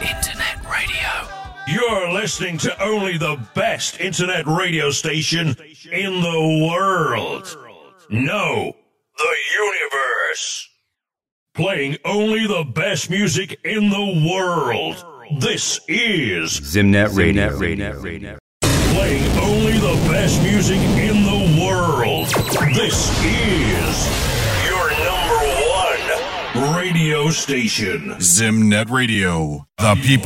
Internet radio. You're listening to only the best internet radio station in the world. No, the universe. Playing only the best music in the world. This is Zimnet Radio. Playing only the best music in the world. This is your number one radio station. Zimnet Radio. The people.